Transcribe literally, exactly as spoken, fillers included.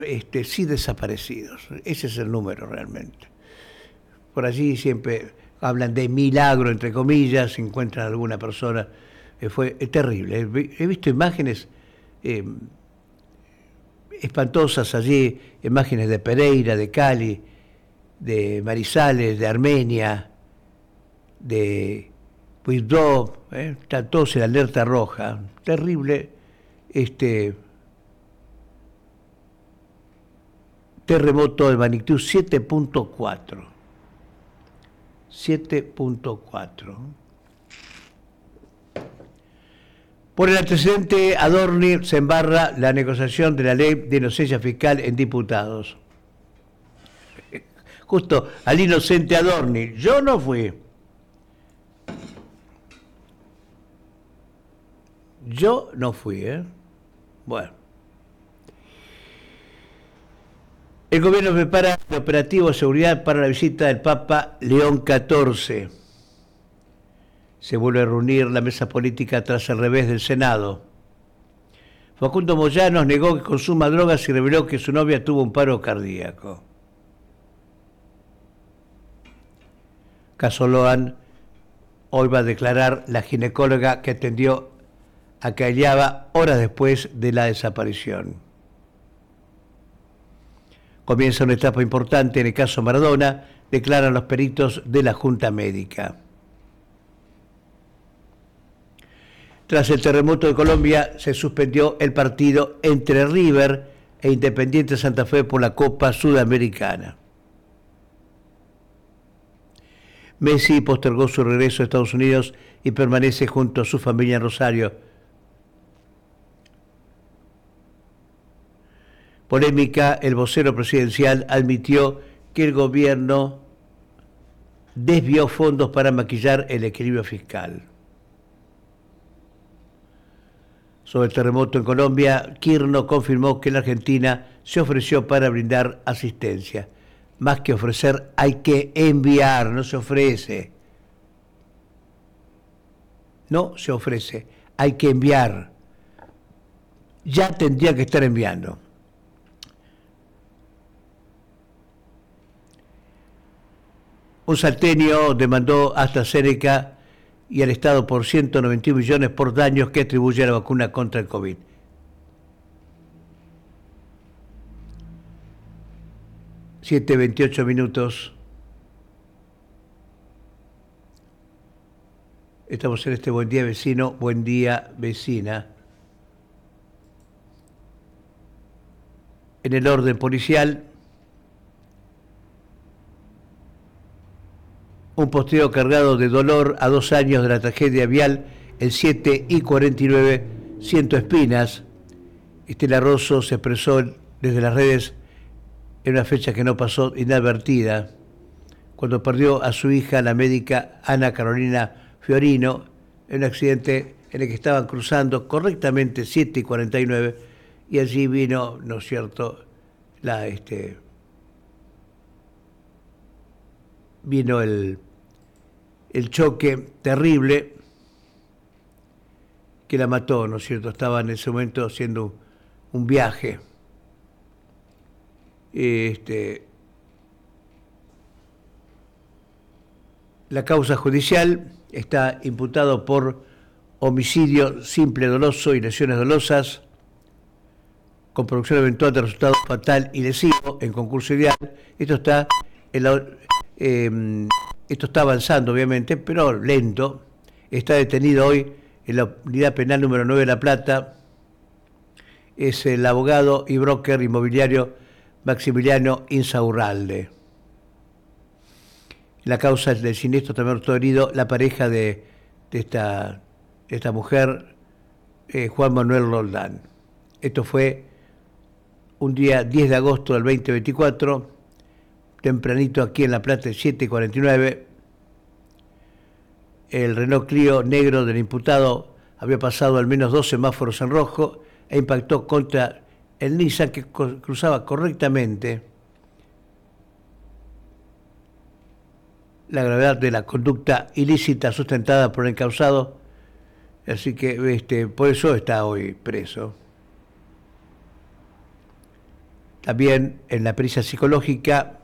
este, sí desaparecidos. Ese es el número realmente. Por allí siempre hablan de milagro, entre comillas, si encuentran alguna persona. Eh, fue eh, terrible. He visto imágenes eh, espantosas allí, imágenes de Pereira, de Cali, de Marisales, de Armenia, de Puigdó, eh, están todos en alerta roja. Terrible este terremoto de magnitud siete punto cuatro. siete punto cuatro. Por el antecedente, Adorni se embarra la negociación de la ley de inocencia fiscal en diputados. Justo al inocente Adorni. Yo no fui. Yo no fui, ¿eh? Bueno. El gobierno prepara el operativo de seguridad para la visita del Papa León catorce. Se vuelve a reunir la mesa política tras el revés del Senado. Facundo Moyanos negó que consuma drogas y reveló que su novia tuvo un paro cardíaco. Casoloan hoy va a declarar la ginecóloga que atendió a Callaba horas después de la desaparición. Comienza una etapa importante en el caso Maradona, declaran los peritos de la Junta Médica. Tras el terremoto de Colombia, se suspendió el partido entre River e Independiente Santa Fe por la Copa Sudamericana. Messi postergó su regreso a Estados Unidos y permanece junto a su familia en Rosario. Polémica, el vocero presidencial admitió que el gobierno desvió fondos para maquillar el equilibrio fiscal. Sobre el terremoto en Colombia, Kirchner confirmó que la Argentina se ofreció para brindar asistencia. Más que ofrecer, hay que enviar, no se ofrece. No se ofrece, hay que enviar. Ya tendría que estar enviando. Un salteño demandó a AstraZeneca y al Estado por ciento noventa y uno millones por daños que atribuye a la vacuna contra el COVID. siete veintiocho minutos. Estamos en este Buen Día Vecino, Buen Día Vecina. En el orden policial, un posteo cargado de dolor a dos años de la tragedia vial, el siete y cuarenta y nueve, Ciento Espinas. Estela Rosso se expresó desde las redes en una fecha que no pasó inadvertida, cuando perdió a su hija, la médica Ana Carolina Fiorino, en un accidente en el que estaban cruzando correctamente siete y cuarenta y nueve, y allí vino, ¿no es cierto?, la, este, vino el, el choque terrible que la mató, ¿no es cierto? Estaba en ese momento haciendo un viaje. Este, la causa judicial está imputado por homicidio simple doloso y lesiones dolosas con producción eventual de resultado fatal y lesivo en concurso ideal. Esto está en la, eh, esto está avanzando obviamente, pero lento. Está detenido hoy en la unidad penal número nueve de La Plata. Es el abogado y broker inmobiliario Maximiliano Insaurralde. La causa del siniestro también resultó herido la pareja de, de, esta, de esta mujer, eh, Juan Manuel Roldán. Esto fue un día diez de agosto del veinte veinticuatro, tempranito aquí en La Plata, siete y cuarenta y nueve. El Renault Clio negro del imputado había pasado al menos dos semáforos en rojo e impactó contra el Nissan que cruzaba correctamente. La gravedad de la conducta ilícita sustentada por el encausado, así que este, por eso está hoy preso. También en la pericia psicológica